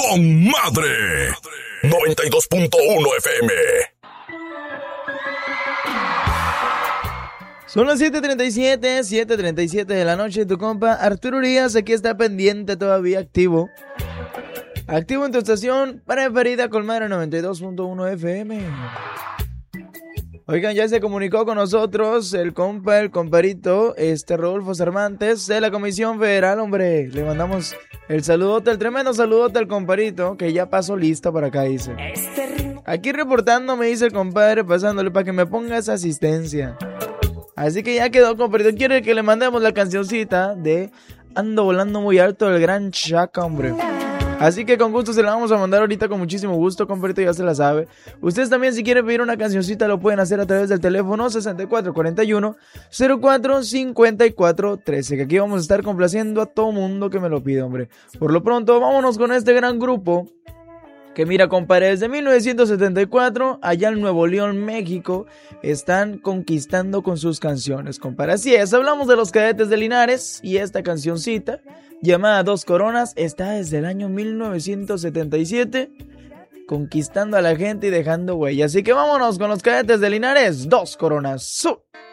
con madre. 92.1 FM. Son las 7:37 de la noche. Tu compa Arturo Urias aquí está pendiente, todavía activo. Activo en tu estación preferida con madre 92.1 FM. Oigan, ya se comunicó con nosotros el comparito, Rodolfo Cervantes de la Comisión Federal, hombre. Le mandamos el saludote, el tremendo saludote al comparito, que ya pasó lista para acá, dice. Aquí reportando, me dice el compadre, pasándole para que me pongas asistencia. Así que ya quedó, comparito. Quiere que le mandemos la cancioncita de Ando Volando Muy Alto del Gran Chaka, hombre. Así que con gusto se la vamos a mandar ahorita, con muchísimo gusto, compadrito, ya se la sabe. Ustedes también, si quieren pedir una cancioncita, lo pueden hacer a través del teléfono 6441-045413, que aquí vamos a estar complaciendo a todo mundo que me lo pida, hombre. Por lo pronto, vámonos con este gran grupo que, mira, compadre, desde 1974, allá en Nuevo León, México, están conquistando con sus canciones, compadre. Así es, hablamos de los Cadetes de Linares, y esta cancioncita, llamada Dos Coronas, está desde el año 1977, conquistando a la gente y dejando huella. Así que vámonos con los Cadetes de Linares, Dos Coronas.